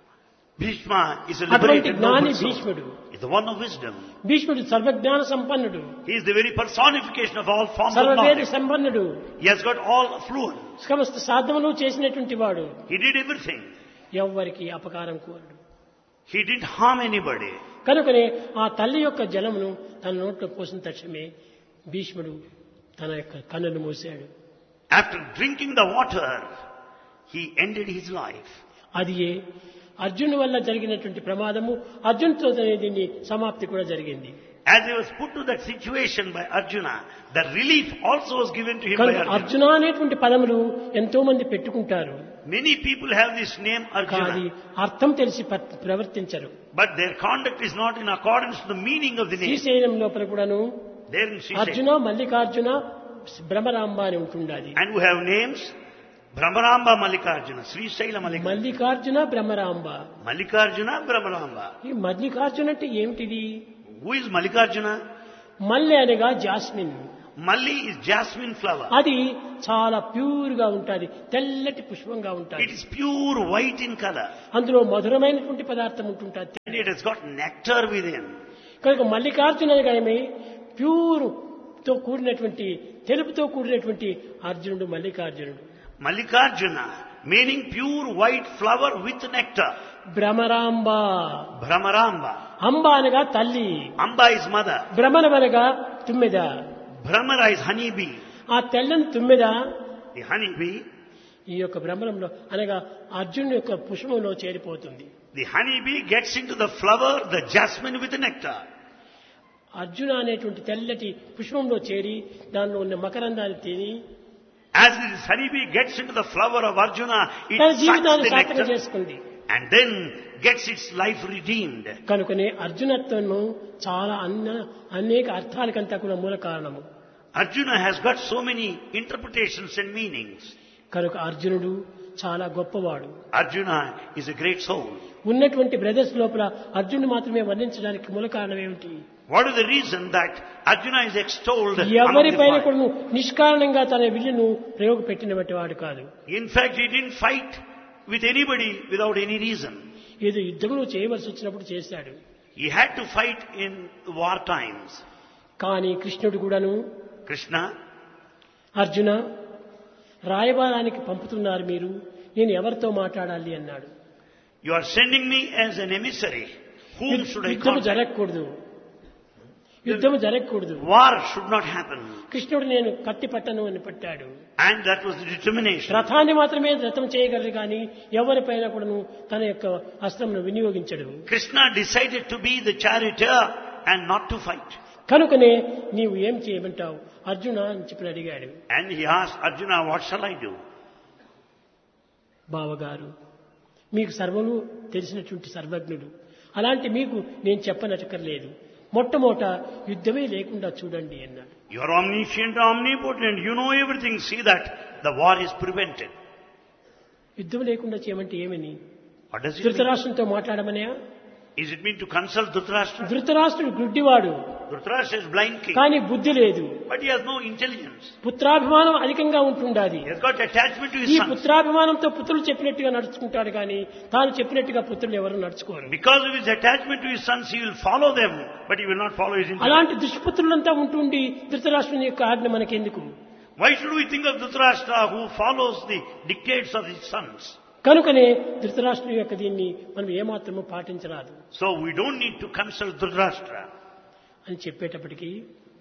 Bhishma is a అటువంటి liberated జ్ఞాని noble soul. భీష్ముడు. He's the one of wisdom. భీష్ముడు సర్వజ్ఞాన సంపన్నుడు, He is the very personification of all forms of సర్వవేద knowledge. సంపన్నుడు, He has got all affluence. సమస్త సాధనలు చేసినటువంటి వాడు. He did everything. ఎవ్వరికి అపకారం కోరడు. He didn't harm anybody. కనుకనే ఆ తల్లి యొక్క జలమును తన నోట్లో పోసిన తక్షణమే భీష్ముడు తన యొక్క కన్నులు మూశాడు. After drinking the water, he ended his life. అది అర్జును వల్ల జరిగినటువంటి ప్రమాదము. అర్జున్తో దీన్ని సమాప్తి కూడా జరిగింది. As he was put to that situation by Arjuna, the relief also was given to him by కనుక Arjuna. అర్జున అనేటువంటి పదములు ఎంతో మంది పెట్టుకుంటారు. Many people have this name కానీ Arjuna, అర్థం తెలిసి ప్ర- ప్రవర్తించరు. but their conduct is not in accordance to the meaning of the name. Srisailam లోపల కూడాను There in Srisailam. Arjuna, Mallikarjuna, Bhramaramba అని ఉంటుండాలి. And we have names Brahmaramba Mallikarjuna, Srishaila Mallikarjuna. Mallikarjuna Bhramaramba. Mallikarjuna Brahmaramba. ఈ మల్లికార్జున అంటే ఏమిటిది? Who is Mallikarjuna? మల్లె అనగా jasmine. Malli is jasmine flower. అది చాలా ప్యూర్ గా ఉంటుంది, తెల్లటి పుష్పంగా It ఉంటుంది. is pure white in color. అందులో మధురమైనటువంటి పదార్థం ఉంటుంటుంది. And it has got nectar within. కనుక మల్లికార్జున అనగానే ప్యూర్ తో కూడినటువంటి, తెలుపుతో కూడినటువంటి అర్జునుడు మల్లికార్జునుడు. Mallikarjuna, meaning pure white flower with nectar. Bhramaramba. Brahmaramba. అంబ అనగా తల్లి, Amba is mother. భ్రమణం అనగా తుమ్మెద. Brahmara is honeybee. ఆ తెల్లని తుమ్మెద The honeybee, ఈ యొక్క భ్రమణంలో అనగా అర్జునుడి యొక్క పుష్పంలో చేరిపోతుంది. the honeybee gets into the flower, the jasmine with the nectar. Arjuna అనేటువంటి తెల్లటి పుష్పంలో చేరి దానిలో ఉన్న మకరందాన్ని తిని As this honeybee gets into the flower of Arjuna, it తన sucks జీవితాన్ని the సార్థకం nectar చేసుకుంది. and then gets its life redeemed. కనుకనే అర్జునత్వము చాలా అన్న అనేక అర్థాలకంతా కూడా మూల కారణము. Arjuna has got so many interpretations and meanings. కనుక అర్జునుడు చాలా గొప్పవాడు. Arjuna is a great soul. ఉన్నటువంటి బ్రదర్స్ లోపల అర్జునుడు మాత్రమే వర్ణించడానికి మూల కారణం ఏమిటి? What is the reason that Arjuna is extolled among the ఎవరిపైన five? కూడా నిష్కారణంగా తన విల్లును ప్రయోగపెట్టినటువంటి వాడు కాదు. In fact, he didn't fight with anybody without any reason. ఏదో యుద్ధంలో చేయవలసి వచ్చినప్పుడు చేశాడు. He had to fight in war times. కానీ కృష్ణుడు కూడాను, Krishna, అర్జున రాయబారానికి పంపుతున్నారు మీరు, నేను ఎవరితో మాట్లాడాలి అన్నాడు. you are sending me as an emissary. Whom should I యుద్ధము contact? జరగకూడదు, యుద్ధము జరగకూడదు. War should not happen. కృష్ణుడు నేను కత్తి పట్టను అని పట్టాడు. And that was the determination. రథాన్ని మాత్రమే రథం చేయగలరు కానీ ఎవరిపైన కూడాను తన యొక్క అస్త్రమును వినియోగించడు. Krishna decided to be the charioteer and not to fight. కనుకనే నీవు ఏం చేయమంటావు అర్జున అని చెప్పి అడిగాడు. And he asked Arjuna, what shall I do? బావగారు, మీకు సర్వము తెలిసినటువంటి సర్వజ్ఞుడు, అలాంటి మీకు నేను చెప్పనక్కర్లేదు, మొట్టమొదట యుద్ధమే లేకుండా చూడండి అన్నాడు. You are omniscient, omnipotent. You know everything. See that the war is prevented. యుద్ధం లేకుండా చేయమంటే ఏమని? What does it mean? ధృతరాష్ట్రంతో మాట్లాడమనే? Is it mean to consult Dhritarashtra? ధృతరాష్ట్రుడు గుడ్డివాడు, Dhritarashtra is blind king, కానీ బుద్ధి లేదు. but he has no intelligence. పుత్రాభిమానం అధికంగా ఉంటుండాది. He has got attachment to his ఈ sons. పుత్రాభిమానంతో పుత్రులు చెప్పినట్టుగా నడుచుకుంటాడు కానీ తాను చెప్పినట్టుగా పుత్రులు ఎవరు నడుచుకోరు. Because of his attachment to his sons, he will follow them, but he will not follow his intelligence. అలాంటి దుష్పుత్రులంతా ఉంటుండి ధృతరాష్ట్రుని యొక్క ఆజ్ఞ మనకెందుకు? Why should we think of Dhritarashtra who follows the dictates of his sons? కనుకనే ధృతరాష్ట్రుని యొక్క దీన్ని మనం ఏమాత్రము పాటించరాదు So we don't need to consult Dhritarashtra. అని చెప్పేటప్పటికీ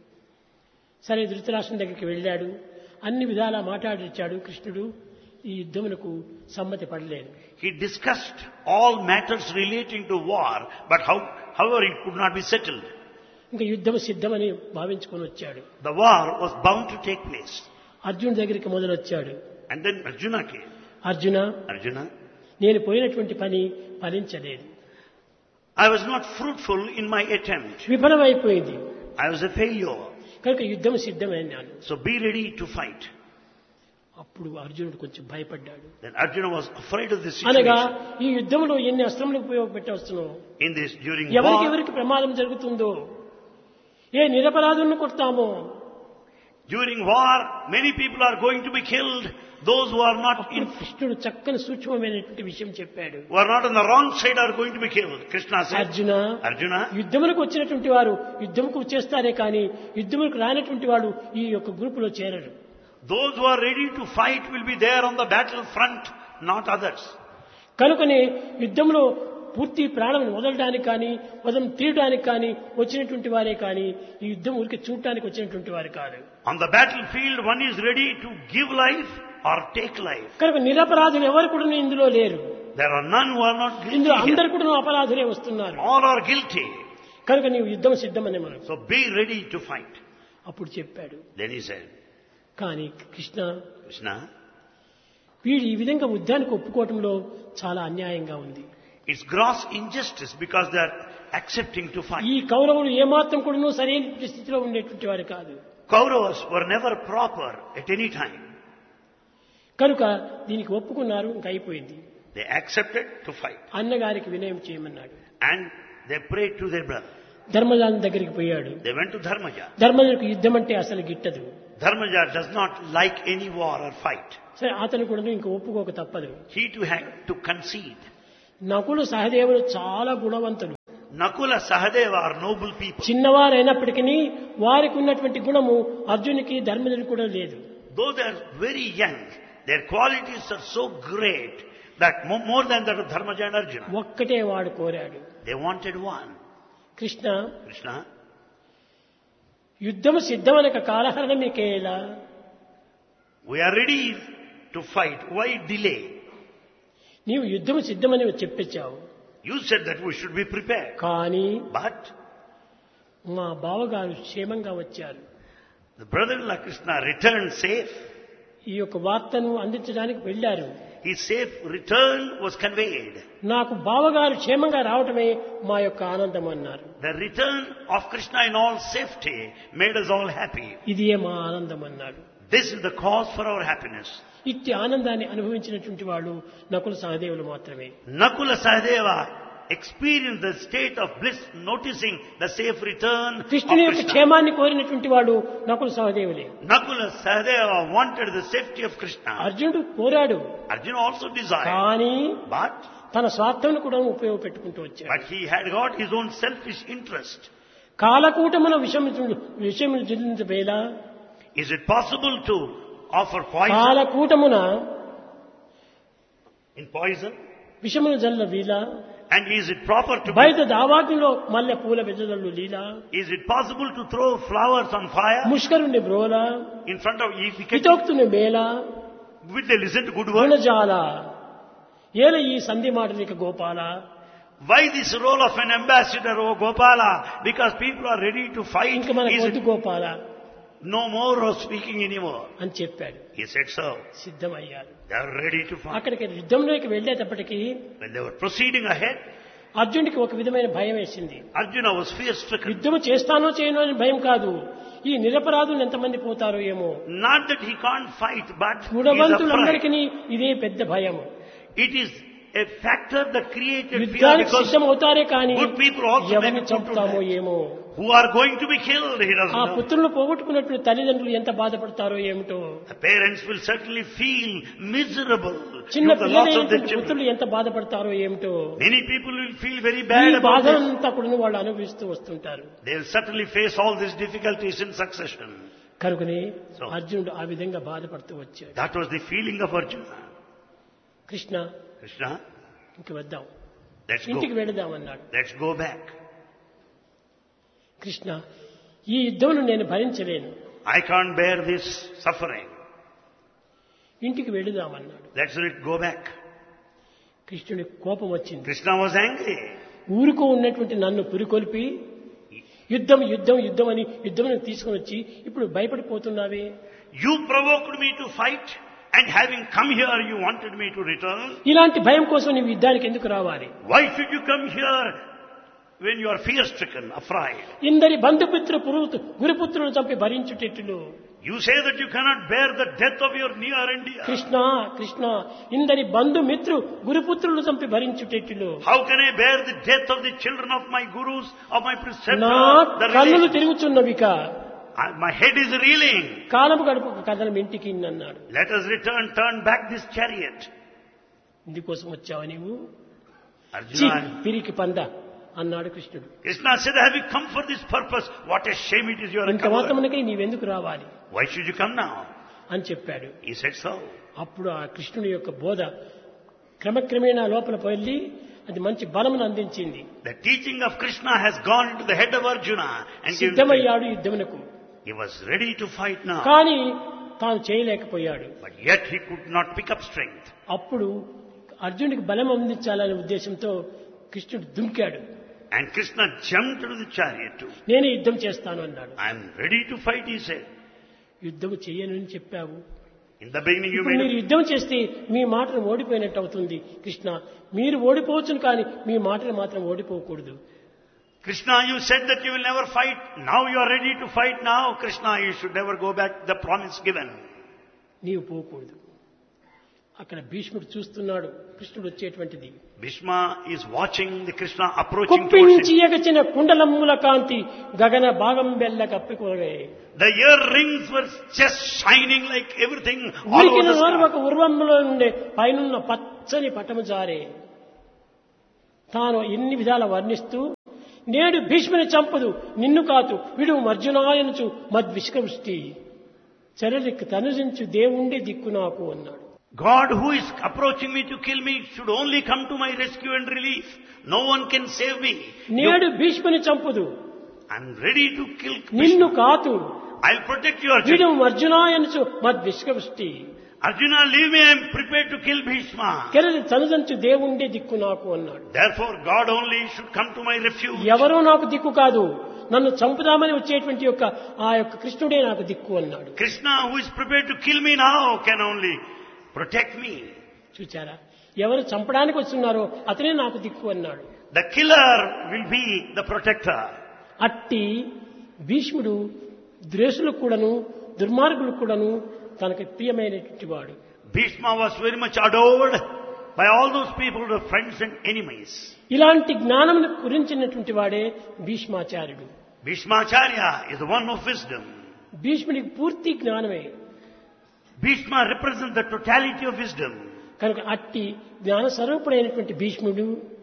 సరే ధృతరాష్ట్రుని దగ్గరికి వెళ్ళాడు. అన్ని విధాలా మాట్లాడిచ్చాడు. కృష్ణుడు ఈ యుద్ధమునకు సమ్మతి పడలేదు. He discussed all matters relating to war, but how, however it could not be settled. ఇంకా యుద్ధం సిద్ధమని భావించుకొని వచ్చాడు. The war was bound to take place. అర్జునుడి దగ్గరికి మొదలొచ్చాడు. And then Arjuna came. Arjuna, Arjuna, నేను పోయినటువంటి పని ఫలించలేదు, I was not fruitful in my attempt. విఫలమైపోయింది. I was a failure. కనుక యుద్ధం సిద్ధమైనాను. So be ready to fight. అప్పుడు అర్జునుడు కొంచెం భయపడ్డాడు. Then Arjuna was afraid of this అనగా situation. ఈ యుద్ధంలో ఎన్ని అస్త్రములు ఉపయోగపెట్టవచ్చునో, In this, during ఎవరికి war, ఎవరికి ప్రమాదం జరుగుతుందో, ఏ నిరపరాధులను కొడతామో, during war, many people are going to be killed. Those who are not అప్పుడు in, కృష్ణుడు చక్కని సూక్ష్మమైనటువంటి విషయం చెప్పాడు. who are not on the wrong side are going to be killed. Krishna said, Arjuna, Arjuna, యుద్ధములకు వచ్చినటువంటి వారు యుద్ధముకు వచ్చేస్తారే కానీ యుద్ధములకు రానటువంటి వాడు ఈ యొక్క గ్రూపులో చేరరు. those who are ready to fight will be there on the battle front, not others. కనుకనే యుద్ధంలో పూర్తి ప్రాణం వదలడానికి కానీ వదం తీయడానికి కానీ వచ్చినటువంటి వారే కానీ ఈ యుద్ధం ఊరికి చూడటానికి వచ్చినటువంటి వారు కాదు. On the battlefield, one is ready to give life or take life. కనుక నిరపరాధులు ఎవరు కూడా ఇందులో లేరు. There are none who are not guilty. ఇందులో here. అందరు కూడా అపరాధులే వస్తున్నారు. All are guilty. కనుక నీవు యుద్ధం సిద్ధమని మనం So be ready to fight. అప్పుడు చెప్పాడు. Then he said, కానీ కృష్ణ, Krishna, వీడు ఈ విధంగా యుద్ధానికి ఒప్పుకోవటంలో చాలా అన్యాయంగా ఉంది. it's gross injustice because they are accepting to fight. ఈ కౌరవులు ఏమాత్రం కూడా సరైన స్థితిలో ఉండేటువంటి వారు కాదు. Kauravas were never proper at any time. కనుక దీనికి ఒప్పుకున్నారు, ఇంకా అయిపోయింది. They accepted to fight. అన్నగారికి వినయం చేయమన్నాడు. And they prayed to their brother. ధర్మజాలం దగ్గరికి పోయాడు. They went to Dharmaja. ధర్మజుడికి యుద్ధం అంటే అసలు గిట్టదు. Dharmaja does not like any war or fight. సరే అతను కూడా ఇంకా ఒప్పుకోక తప్పదు. He too had to concede. Nakula సహదేవులు చాలా గుణవంతులు. Nakula Sahadeva are noble people. చిన్నవారైనప్పటికీ వారికి ఉన్నటువంటి గుణము అర్జునికి ధర్మజుడికి కూడా లేదు. Though they are very young, their qualities are so great that mo- more than that of Dharmaja and Arjuna. ఒక్కటే వాడు కోరాడు. They wanted one. Krishna, Krishna, యుద్ధము సిద్ధమనక కాలహరణ మీకేలా? we are ready to fight. Why delay? నీవు యుద్ధము సిద్ధమని చెప్పిచ్చావు. You said that we should be prepared. కానీ But మా బావగారు క్షేమంగా వచ్చారు. the brother-in-law Krishna returned safe. ఈ యొక్క వార్తను అందించడానికి వెళ్ళారు. His safe return was conveyed. నాకు బావగారు క్షేమంగా రావటమే మా యొక్క ఆనందం అన్నారు. The return of Krishna in all safety made us all happy. ఇదే మా ఆనందం అన్నాడు. This is the cause for our happiness. ఇట్టి ఆనందాన్ని అనుభవించినటువంటి వాళ్ళు నకుల సహదేవులు మాత్రమే. Nakula Sahadeva experienced the state of bliss noticing the safe return of కృష్ణుని యొక్క Krishna. క్షేమాన్ని కోరినటువంటి వాడు Nakula సహదేవులే. Nakula Sahadeva wanted the safety of Krishna. అర్జునుడు కోరాడు. Arjuna also desired. కానీ But, తన స్వార్థం కూడా ఉపయోగపెట్టుకుంటూ వచ్చాడు. but he had got his own selfish interest. కాలకూటమున విషము విషయములు జిల్లించబేల. Is it possible to offer poison కాలకూటమున in poison? విషములు జల్ల వీల. And is it proper to బయట దావాగ్నిలో మల్లె పూల వెజదల్లు లీల. is it possible to throw flowers on fire ముష్కరుని బ్రోల. in front of if we can, హితోక్తుని mela. will they listen to good words? గుణజాల ఏల ఈ సంధి మాటలిక Gopala. Why this role of an ambassador, oh Gopala? Because people are ready to fight. ఇంక మనకు Is వద్దు it Gopala no more of speaking anymore? అని చెప్పాడు. He said so. సిద్ధమయ్యారు. They are ready to fight. అక్కడికి యుద్ధంలోకి వెళ్ళేటప్పటికీ When they were proceeding ahead, అర్జునుడికి ఒక విధమైన భయం వేసింది. Arjuna was fear-stricken. యుద్ధము చేస్తానో చేయనో అని భయం కాదు, ఈ నిరపరాధులు ఎంతమంది పోతారో ఏమో. Not that he can't fight, but he is afraid. గుణవంతులందరికీ ఇదే పెద్ద భయం. It is a factor that created fear యుద్ధానికి because సిద్ధం అవుతారే కానీ good people also may ఎవరిని be put to చంపుతామో death. ఏమో. Who are going to be killed, he doesn't ఆ know. పుత్రులను పోగొట్టుకున్నట్లు తల్లిదండ్రులు ఎంత బాధపడతారో ఏమిటో. The parents will certainly feel miserable చిన్న due to the loss of their పిల్లలైనటువంటి children. పుత్రులు ఎంత బాధపడతారో ఏమిటో. Many people will feel very ఈ bad about this. బాధలంతా కూడా వాళ్ళు అనుభవిస్తూ వస్తుంటారు. They will certainly face all these difficulties in succession. కనుకనే So- అర్జునుడు ఆ విధంగా బాధపడుతూ వచ్చాడు. That was the feeling of Arjuna. Krishna, Krishna, ఇంక వద్దాం, let's ఇంటికి go. వెళదామన్నాడు. Let's go back. Krishna, ఈ యుద్ధమును నేను భరించలేను, I can't bear this suffering. ఇంటికి వెళదామన్నాడు. Let's let go back. కృష్ణుడికి కోపం వచ్చింది. Krishna was angry. ఊరుకో ఉన్నటువంటి నన్ను పురికొల్పి యుద్ధం యుద్ధం యుద్ధం అని యుద్ధం తీసుకుని వచ్చి ఇప్పుడు భయపడిపోతున్నావే. You provoked me to fight, and having come here, you wanted me to return. ఇలాంటి భయం కోసం నీవు యుద్ధానికి ఎందుకు రావాలి? Why should you come here when you are fear-stricken, afraid? ఇందరి బంధుపుత్ర పురు గురుపుత్రులను చంపి భరించుటెట్లు. You say that you cannot bear the death of your near and dear. Krishna Krishna, ఇందరి బంధుమిత్రు గురుపుత్రులను చంపి భరించుటెట్లు. How can I bear the death of the children of my gurus, of my నా preceptors? The కన్నులు relations? తిరుగుచున్నవిక, I- My head is reeling. కాలము గడుపు కథలం ఇంటికి అన్నాడు. Let us return, turn back this chariot. ఇందుకోసం వచ్చావా నీవు? ఛీ, Arjuna, పిరికి పంద అన్నాడు కృష్ణుడు. Krishna said, have you come for this purpose? What a shame it is you are a ఇంత coward. మాత్రమునకై నీవెందుకు రావాలి Why should you come now? అని చెప్పాడు. He said so. అప్పుడు ఆ కృష్ణుడి యొక్క బోధ క్రమక్రమేణా లోపల పోయి అది మంచి బలమును అందించింది. The teaching of Krishna has gone into the head of Arjuna and given strength. సిద్ధమయ్యాడు యుద్ధమునకు. He was ready to fight now. కానీ తాను చేయలేకపోయాడు. But yet he could not pick up strength. అప్పుడు అర్జునుడికి బలం అందించాలనే ఉద్దేశంతో కృష్ణుడు దుంకాడు. And Krishna jumped into the chariot too. నేను యుద్ధం చేస్తాను అన్నాడు. I am ready to fight, he said. యుద్ధం చేయనని చెప్పావు. In the beginning you ఇప్పుడు made మీరు a... యుద్ధం చేస్తే మీ మాటను ఓడిపోయినట్టు అవుతుంది కృష్ణ. మీరు ఓడిపోవచ్చును కానీ మీ మాటలు మాత్రం ఓడిపోకూడదు. Krishna, you said that you will never fight. Now you are ready to fight now. Krishna, you should never go back to the promise given. నీవు పోకూడదు. అక్కడ భీష్ముడు చూస్తున్నాడు కృష్ణుడు వచ్చేటువంటిది. Bhishma is watching the Krishna approaching towards కుప్పించి him. ఎగచిన కుండలమ్ముల కాంతి గగన భాగం బెల్ల కప్పికొనగాయి. The earrings were just shining like everything all over ఉరికిన the నోరు sky. ఒక ఉర్వములో నుండే పైనున్న పచ్చని పటము జారే. తాను ఎన్ని విధాల వర్ణిస్తూ నేడు భీష్ముని చంపదు నిన్ను కాదు విడు అర్జునాయనుచు మద్విష్కృష్టి చరలికి తనుజించు దేవుండే దిక్కు నాకు అన్నాడు. God who is approaching me to kill me should only come to my rescue and relief. No one can save me. నేడు భీష్ముని చంపదు I'm ready to kill నిన్ను Bhishma. కాదు I'll protect you, విడు Arjuna. అర్జునాయనుచు మద్విష్కృష్టి Arjuna, leave me. I'm prepared to kill Bhishma. కెరలి తనుజంచు దేవుండే దిక్కు నాకు అన్నాడు. Therefore, God only should come to my refuge. ఎవరో నాకు దిక్కు కాదు నన్ను చంపుదామని వచ్చేటువంటి యొక్క ఆ యొక్క కృష్ణుడే నాకు దిక్కు అన్నాడు. Krishna, who is prepared to kill me now, can only protect me. చూచారా ఎవరు చంపడానికి వస్తున్నారో అతనే నాకు దిక్కు అన్నాడు. The killer will be the protector. అట్టి భీష్ముడు ద్వేషులకు కూడాను దుర్మార్గులకు కూడాను తనకు ప్రియమైనటువంటి వాడు. Bhishma was very much adored by all those people who are friends and enemies. ఇలాంటి జ్ఞానం గురించినటువంటి వాడే భీష్మాచార్యుడు. Bhishmacharya is the one of wisdom. భీష్ముడికి పూర్తి జ్ఞానమే. Bhishma represents the totality of wisdom. కనుక అట్టి జ్ఞాన స్వరూపుడైనటువంటి భీష్ముడు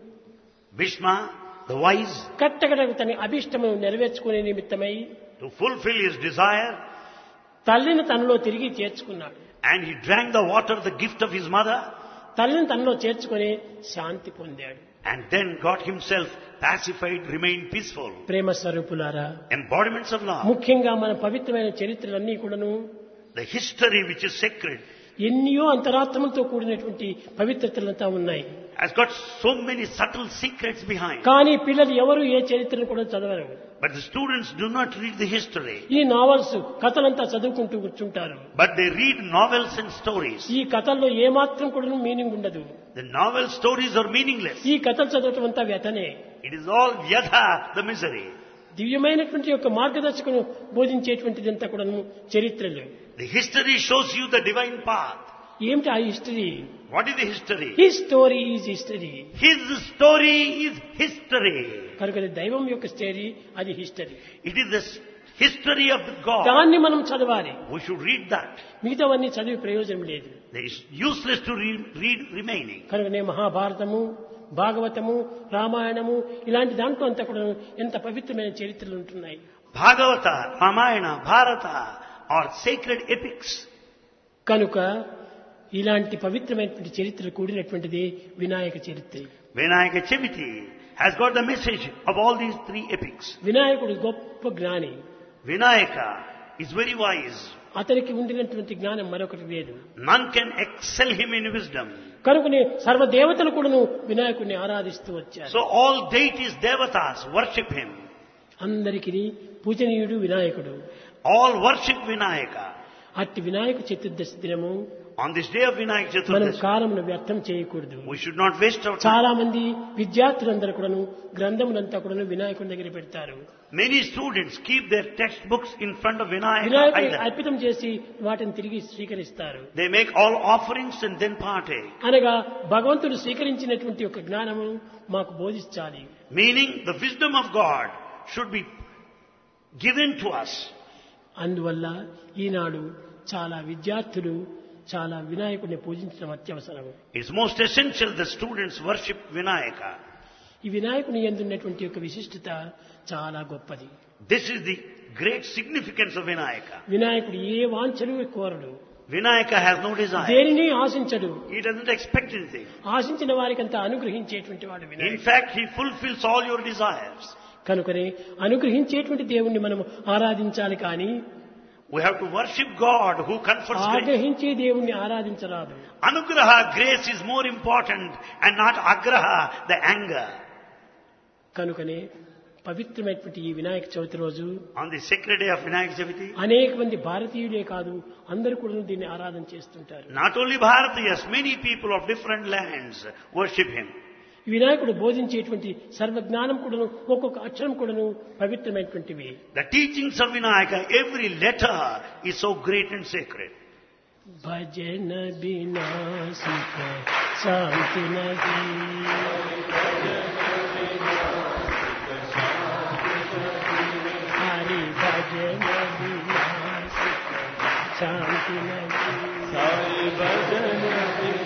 Bhishma, the wise, కట్టకడకు తన అభిష్టమును నెరవేర్చుకునే నిమిత్తమై to fulfill his desire, తల్లిని తనలో తిరిగి చేర్చుకున్నాడు. and he drank the water, the gift of his mother, తల్లిని తనలో చేర్చుకుని శాంతి పొందాడు. and then got himself pacified, remained peaceful. ప్రేమ స్వరూపులారా Embodiments of love. ముఖ్యంగా మన పవిత్రమైన చరిత్రలన్నీ కూడాను The history which is sacred ఎన్నో అంతరాత్మలతో కూడినటువంటి పవిత్రతలంతా ఉన్నాయి. has got so many subtle secrets behind. కానీ పిల్లలు ఎవరు ఏ చరిత్రను కూడా చదవరు. But the students do not read the history. ఈ నావల్స్ కథలంతా చదువుకుంటూ కూర్చుంటారు. But they read novels and stories. ఈ కథల్లో ఏమాత్రం కూడా మీనింగ్ ఉండదు. The novel stories are meaningless. ఈ కథలు చదవటం అంతా వ్యతనే. It is all yatha, the misery. దివ్యమైనటువంటి యొక్క మార్గదర్శకును బోధించేటువంటిదంతా కూడా చరిత్రలు. The history shows you the divine path. ఏమిటి ఆ history? What is the history? His story is history. His story is history. కనుక దైవం యొక్క స్టోరీ అది history. It is the history of God. దాన్ని మనం చదవాలి. We should read that. మిగతావన్నీ చదివి ప్రయోజనం లేదు. It is useless to read, read remaining. కనుకనే మహాభారతము భాగవతము రామాయణము ఇలాంటి దాంట్లో అంతా కూడా ఎంత పవిత్రమైన చరిత్రలు ఉంటున్నాయి. Bhagavata, Ramayana, Bharata are sacred epics. కనుక ఇలాంటి పవిత్రమైనటువంటి చరిత్ర కూడినటువంటిది వినాయక చరిత్ర. Vinayaka Chaviti has got the message of all these three epics. వినాయకుడు గొప్ప జ్ఞాని. Vinayaka is very wise. అతనికి ఉండినటువంటి జ్ఞానం మరొకటి లేదు. None can excel him in wisdom. కనుకనే సర్వదేవతలు కూడాను వినాయకుడిని ఆరాధిస్తూ వచ్చారు. So all deities, devatas worship him. అందరికీ పూజనీయుడు వినాయకుడు. All worship Vinayaka. అట్టి వినాయక చతుర్దశి దినము On this day of Vinayaka మనం Chaturdashi, కాలమును వ్యర్థం చేయకూడదు. we should not waste our time. చాలా మంది విద్యార్థులందరూ కూడాను గ్రంథములంతా కూడాను వినాయకుడి దగ్గర పెడతారు. Many students keep their textbooks in front of Vinayaka వినాయకుడిని idol. అర్పితం చేసి వాటిని తిరిగి స్వీకరిస్తారు. They make all offerings and then partake. అనగా భగవంతుడు స్వీకరించినటువంటి ఒక జ్ఞానము మాకు బోధించాలి. Meaning the wisdom of God should be given to us. అందువల్ల ఈనాడు చాలా విద్యార్థులు చాలా వినాయకుడిని పూజించడం అత్యవసరం. It's most essential that students worship Vinayaka. ఈ వినాయకుని యందున్నటువంటి యొక్క విశిష్టత చాలా గొప్పది. This is the great significance of Vinayaka. వినాయకుడు ఏ వాంఛలు కోరడు. Vinayaka has no desire. దేనిని ఆశించడు. He doesn't expect anything. ఆశించిన వారికి అంతా అనుగ్రహించేటువంటి వాడు In వినాయకుడు. fact, he fulfills all your desires. కనుకనే అనుగ్రహించేటువంటి దేవుణ్ణి మనం ఆరాధించాలి కానీ We have to worship God who confers grace. ఆగ్రహించే దేవుణ్ణి ఆరాధించరాదు. Anugraha, grace is more important and not agraha, the anger. కనుకనే పవిత్రమైనటువంటి ఈ వినాయక చవితి రోజు On the sacred day of Vinayaka Chaviti, అనేక మంది భారతీయులే కాదు అందరూ కూడా దీన్ని ఆరాధన చేస్తుంటారు. not only Bharatiyas, many people of different lands worship him. ఈ వినాయకుడు బోధించేటువంటి సర్వజ్ఞానం కూడాను ఒక్కొక్క అక్షరం కూడాను పవిత్రమైనటువంటివి. The teachings of Vinayaka, every letter is so great and sacred. భజన వినాశిక శాంతి నది హరి భజన వినాశిక శాంతి నది హరి భజన